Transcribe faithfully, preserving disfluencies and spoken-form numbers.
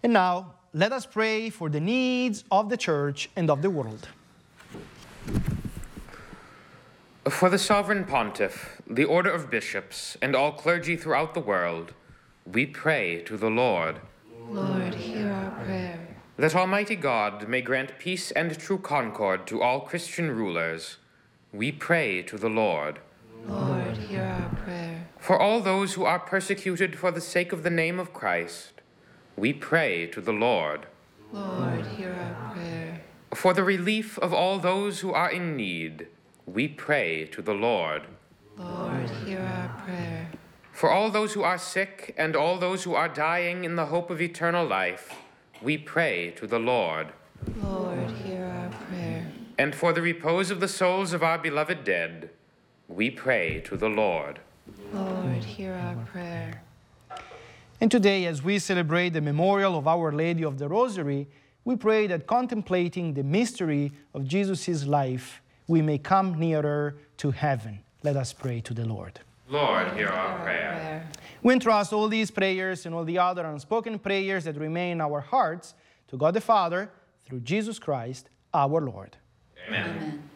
And now, let us pray for the needs of the Church and of the world. For the Sovereign Pontiff, the Order of Bishops, and all clergy throughout the world, we pray to the Lord. Lord, hear our prayer. That Almighty God may grant peace and true concord to all Christian rulers, we pray to the Lord. Lord, hear our prayer. For all those who are persecuted for the sake of the name of Christ, we pray to the Lord. Lord, hear our prayer. For the relief of all those who are in need, we pray to the Lord. Lord, hear our prayer. For all those who are sick and all those who are dying in the hope of eternal life, we pray to the Lord. Lord, hear our prayer. And for the repose of the souls of our beloved dead, we pray to the Lord. Lord, hear our prayer. And today, as we celebrate the memorial of Our Lady of the Rosary, we pray that contemplating the mystery of Jesus' life, we may come nearer to heaven. Let us pray to the Lord. Lord, hear our prayer. We entrust all these prayers and all the other unspoken prayers that remain in our hearts to God the Father, through Jesus Christ, our Lord. Amen. Amen.